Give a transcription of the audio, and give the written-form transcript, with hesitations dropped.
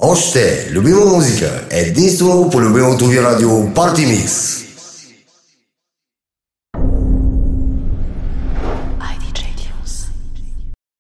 Още любима музика, единствено по любимото ви радио Party Mix.